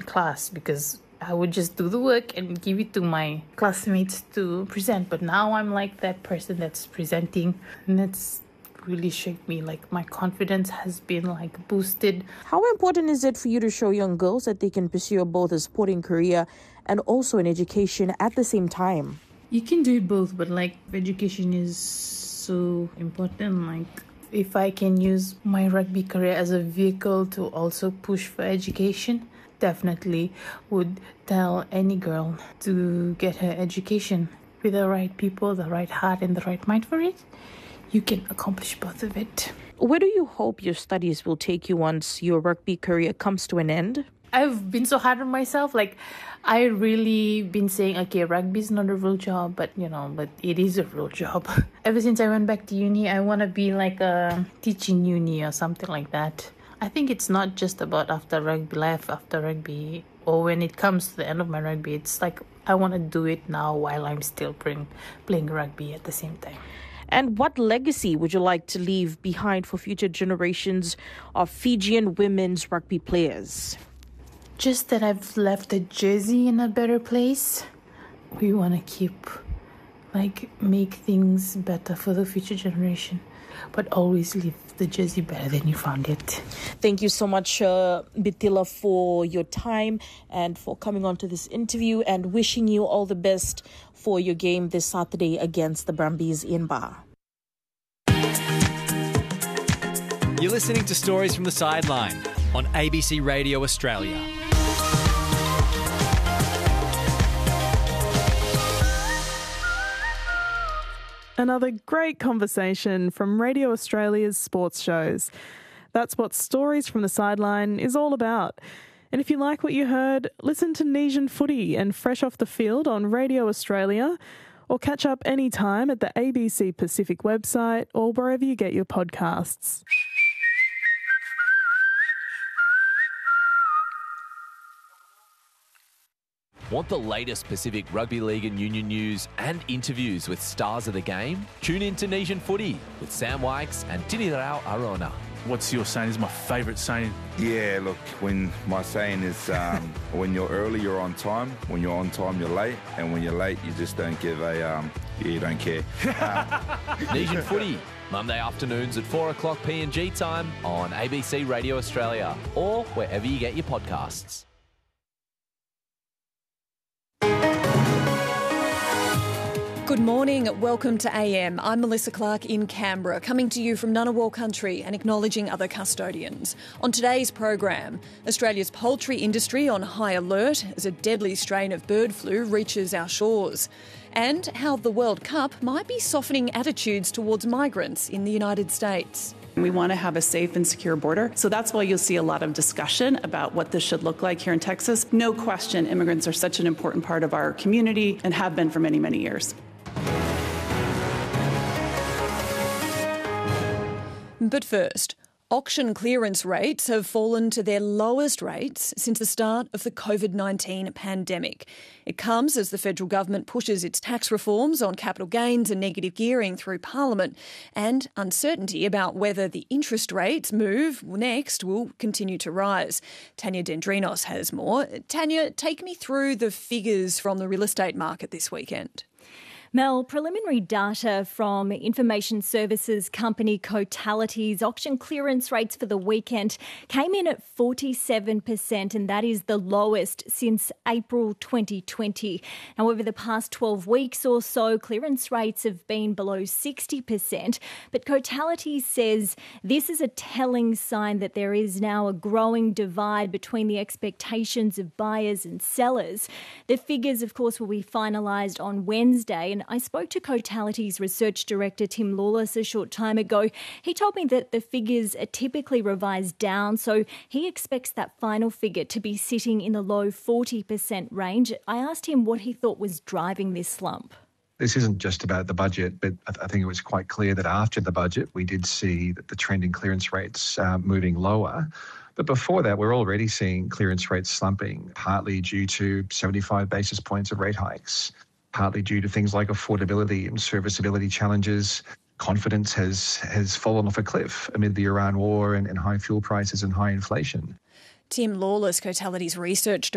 class because I would just do the work and give it to my classmates to present. But now I'm like that person that's presenting, and it's really shaped me. Like, my confidence has been like boosted. How important is it for you to show young girls that they can pursue both a sporting career and also an education at the same time? You can do both, but like education is so important. Like, if I can use my rugby career as a vehicle to also push for education, definitely would tell any girl to get her education. With the right people, the right heart and the right mind for it, you can accomplish both of it. Where do you hope your studies will take you once your rugby career comes to an end? I've been so hard on myself. Like, I really been saying, okay, rugby is not a real job, but it is a real job. Ever since I went back to uni, I want to be like a teaching uni or something like that. I think it's not just about after rugby, or when it comes to the end of my rugby. It's like I want to do it now while I'm still playing rugby at the same time. And what legacy would you like to leave behind for future generations of Fijian women's rugby players? Just that I've left the jersey in a better place. We want to make things better for the future generation, but always leave the jersey better than you found it. Thank you so much, Bitila, for your time and for coming on to this interview, and wishing you all the best for your game this Saturday against the Brumbies in Ba. You're listening to Stories from the Sideline on ABC Radio Australia. Another great conversation from Radio Australia's sports shows. That's what Stories from the Sideline is all about. And if you like what you heard, listen to Nesian Footy and Fresh Off the Field on Radio Australia, or catch up anytime at the ABC Pacific website or wherever you get your podcasts. Want the latest Pacific Rugby League and Union news and interviews with stars of the game? Tune in to Nesian Footy with Sam Wykes and Tinirao Arona. What's your saying? This is my favourite saying. Yeah, look, my saying is when you're early, you're on time. When you're on time, you're late. And when you're late, you just don't give you don't care. Nesian Footy, Monday afternoons at 4 o'clock PNG time on ABC Radio Australia or wherever you get your podcasts. Good morning, welcome to AM. I'm Melissa Clark in Canberra, coming to you from Ngunnawal country and acknowledging other custodians. On today's program, Australia's poultry industry on high alert as a deadly strain of bird flu reaches our shores, and how the World Cup might be softening attitudes towards migrants in the United States. We want to have a safe and secure border. So that's why you'll see a lot of discussion about what this should look like here in Texas. No question, immigrants are such an important part of our community and have been for many, many years. But first, auction clearance rates have fallen to their lowest rates since the start of the COVID-19 pandemic. It comes as the federal government pushes its tax reforms on capital gains and negative gearing through Parliament, and uncertainty about whether the interest rates move next will continue to rise. Tanya Dendrinos has more. Tanya, take me through the figures from the real estate market this weekend. Mel, preliminary data from information services company Cotality's auction clearance rates for the weekend came in at 47%, and that is the lowest since April 2020. Now, over the past 12 weeks or so, clearance rates have been below 60%, but Cotality says this is a telling sign that there is now a growing divide between the expectations of buyers and sellers. The figures, of course, will be finalised on Wednesday, and I spoke to Cotality's research director, Tim Lawless, a short time ago. He told me that the figures are typically revised down, so he expects that final figure to be sitting in the low 40% range. I asked him what he thought was driving this slump. This isn't just about the budget, but I think it was quite clear that after the budget, we did see that the trend in clearance rates moving lower. But before that, we're already seeing clearance rates slumping, partly due to 75 basis points of rate hikes, partly due to things like affordability and serviceability challenges. Confidence has fallen off a cliff amid the Iran war and high fuel prices and high inflation. Tim Lawless, Cotality's research